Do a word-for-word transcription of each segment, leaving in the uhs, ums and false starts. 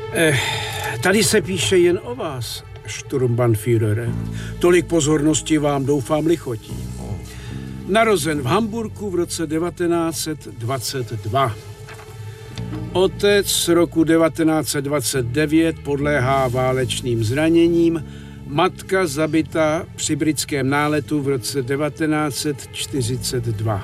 Eh, tady se píše jen o vás, Sturmbannführere. Tolik pozornosti vám doufám lichotí. Narozen v Hamburku v roce devatenáct set dvacet dva. Otec roku devatenáct set dvacet devět podléhá válečným zraněním, matka zabita při britském náletu v roce devatenáct set čtyřicet dva.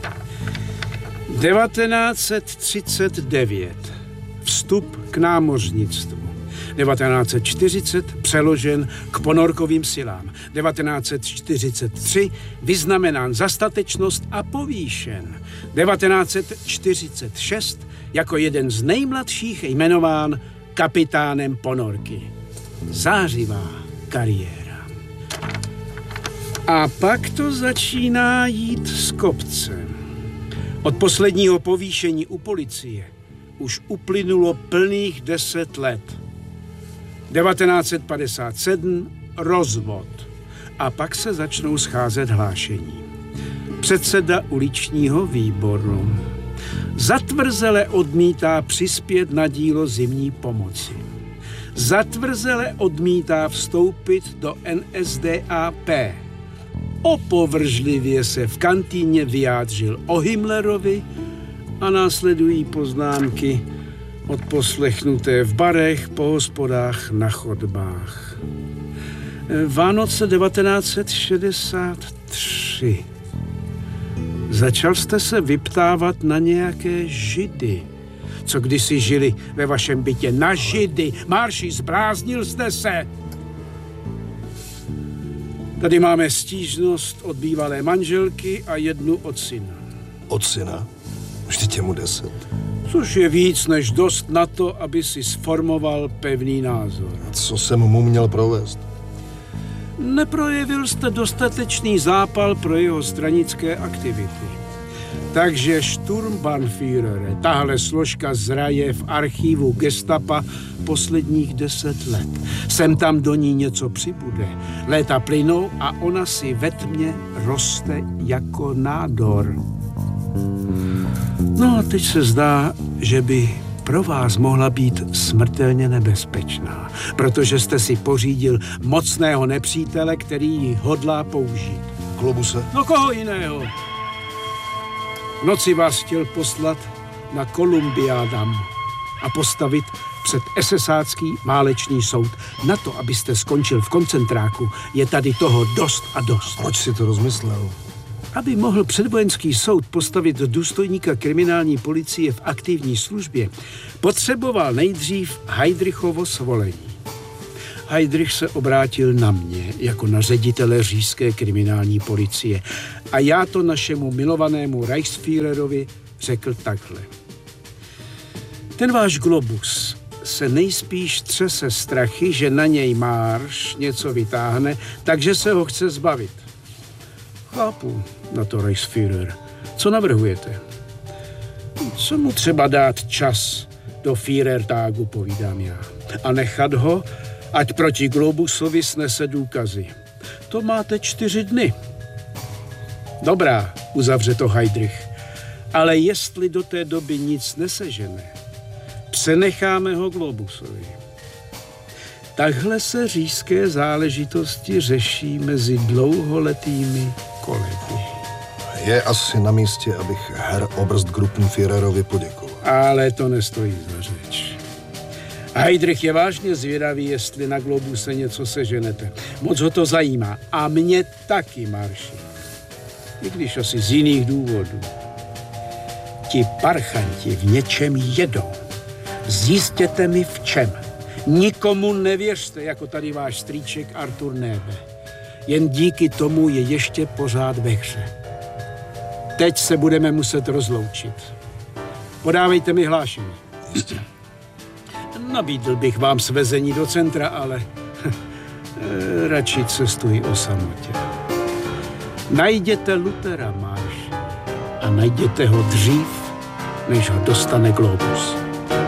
devatenáct set třicet devět. Vstup k námořnictvu. devatenáct set čtyřicet přeložen k ponorkovým silám. devatenáct set čtyřicet tři vyznamenán za statečnost a povýšen. devatenáct set čtyřicet šest jako jeden z nejmladších jmenován kapitánem ponorky. Zářivá kariéra. A pak to začíná jít z kopce. Od posledního povýšení u policie už uplynulo plných deset let. devatenáct set padesát sedm rozvod. A pak se začnou scházet hlášení. Předseda uličního výboru zatvrzele odmítá přispět na dílo zimní pomoci. Zatvrzele odmítá vstoupit do N S D A P. Opovržlivě se v kantýně vyjádřil o Himmlerovi a následují poznámky odposlechnuté v barech, po hospodách, na chodbách. Vánoce devatenáct set šedesát tři. Začal jste se vyptávat na nějaké židy, co kdysi žili ve vašem bytě. Na židy! Marši, zbláznil jste se! Tady máme stížnost od bývalé manželky a jednu od syna. Od syna? Vždyť je mu deset. Což je víc než dost na to, aby si sformoval pevný názor. A co jsem mu měl provést? Neprojevil jste dostatečný zápal pro jeho stranické aktivity. Takže Sturmbannführere, tahle složka zraje v archivu gestapa posledních deset let. Sem tam do ní něco přibude. Léta plynou a ona si ve tmě roste jako nádor. No a teď se zdá, že by pro vás mohla být smrtelně nebezpečná, protože jste si pořídil mocného nepřítele, který ji hodlá použít. Globuse? No koho jiného? V noci vás chtěl poslat na Kolumbiádam a postavit před esesácký válečný soud. Na to, abyste skončil v koncentráku, je tady toho dost a dost. Proč si to rozmyslel? Aby mohl předvojenský soud postavit důstojníka kriminální policie v aktivní službě, potřeboval nejdřív Heydrichovo svolení. Heydrich se obrátil na mě jako na ředitele říšské kriminální policie a já to našemu milovanému Reichsführerovi řekl takhle. Ten váš Globus se nejspíš třese strachy, že na něj Marš něco vytáhne, takže se ho chce zbavit. Chápu na to, Reichsführer. Co navrhujete? Co mu třeba dát čas do Führertagu, povídám já, a nechat ho, ať proti Globusovi snese důkazy. To máte čtyři dny. Dobrá, uzavře to Heydrich. Ale jestli do té doby nic nesežene, přenecháme ho Globusovi. Takhle se říšské záležitosti řeší mezi dlouholetými kolegy. Je asi na místě, abych Herr Oberstgruppenführerovi poděkoval. Ale to nestojí za řeč. Heydrich je vážně zvědavý, jestli na Globuse něco seženete. Moc ho to zajímá. A mě taky, Marši. I když asi z jiných důvodů. Ti parchanti v něčem jedou. Zjistěte mi v čem. Nikomu nevěřte, jako tady váš strýček Artur Nebe. Jen díky tomu je ještě pořád ve hře. Teď se budeme muset rozloučit. Podávejte mi hlášení. Jistě. Nabídl bych vám svezení do centra, ale radši cestuji o samotě. Najděte Luthera, Marš, a najděte ho dřív, než ho dostane Globus.